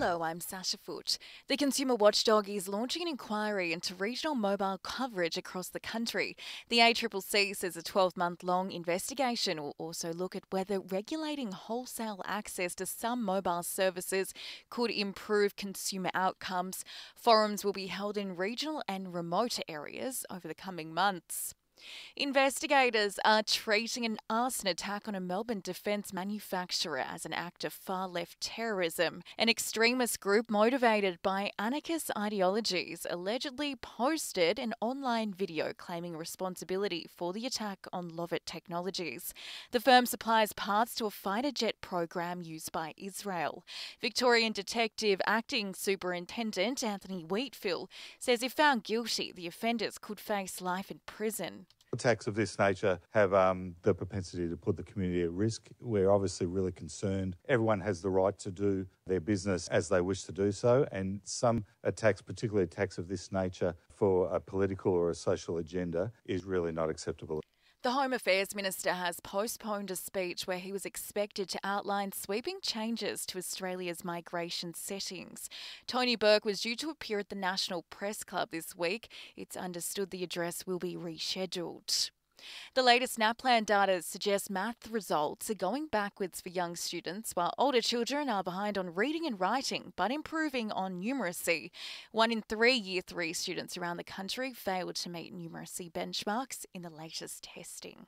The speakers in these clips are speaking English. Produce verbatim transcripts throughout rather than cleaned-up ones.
Hello, I'm Sasha Foote. The Consumer Watchdog is launching an inquiry into regional mobile coverage across the country. The A C C C says a twelve-month-long investigation will also look at whether regulating wholesale access to some mobile services could improve consumer outcomes. Forums will be held in regional and remote areas over the coming months. Investigators are treating an arson attack on a Melbourne defence manufacturer as an act of far-left terrorism. An extremist group motivated by anarchist ideologies allegedly posted an online video claiming responsibility for the attack on Lovett Technologies. The firm supplies parts to a fighter jet program used by Israel. Victorian Detective Acting Superintendent Anthony Wheatfield says if found guilty, the offenders could face life in prison. Attacks of this nature have um, the propensity to put the community at risk. We're obviously really concerned. Everyone has the right to do their business as they wish to do so, and some attacks, particularly attacks of this nature for a political or a social agenda, is really not acceptable. The Home Affairs Minister has postponed a speech where he was expected to outline sweeping changes to Australia's migration settings. Tony Burke was due to appear at the National Press Club this week. It's understood the address will be rescheduled. The latest NAPLAN data suggests math results are going backwards for young students, while older children are behind on reading and writing, but improving on numeracy. One in three Year three students around the country failed to meet numeracy benchmarks in the latest testing.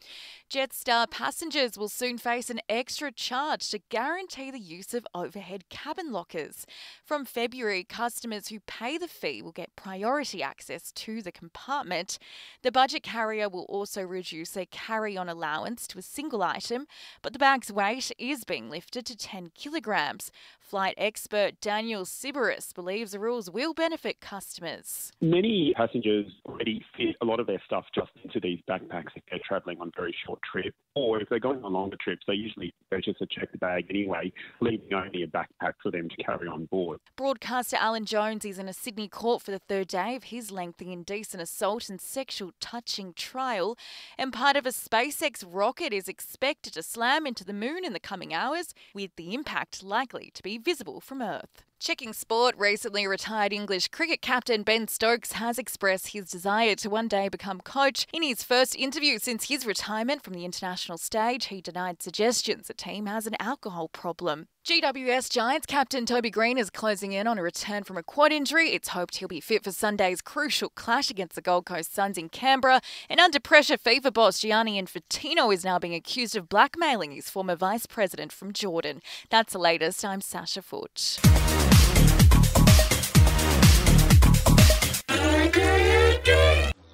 Jetstar passengers will soon face an extra charge to guarantee the use of overhead cabin lockers. From February, customers who pay the fee will get priority access to the compartment. The budget carrier will also reduce their carry-on allowance to a single item, but the bag's weight is being lifted to ten kilograms. Flight expert Daniel Sibaris believes the rules will benefit customers. Many passengers already fit a lot of their stuff just into these backpacks if they're travelling on very short trip, or if they're going on longer trips, they usually purchase a checked bag anyway, leaving only a backpack for them to carry on board. Broadcaster Alan Jones is in a Sydney court for the third day of his lengthy indecent assault and sexual touching trial, and part of a SpaceX rocket is expected to slam into the moon in the coming hours, with the impact likely to be visible from Earth. Checking sport, recently retired English cricket captain Ben Stokes has expressed his desire to one day become coach. In his first interview since his retirement from the international stage, he denied suggestions the team has an alcohol problem. G W S Giants captain Toby Green is closing in on a return from a quad injury. It's hoped he'll be fit for Sunday's crucial clash against the Gold Coast Suns in Canberra. And under pressure, FIFA boss Gianni Infantino is now being accused of blackmailing his former vice president from Jordan. That's the latest. I'm Sasha Foote.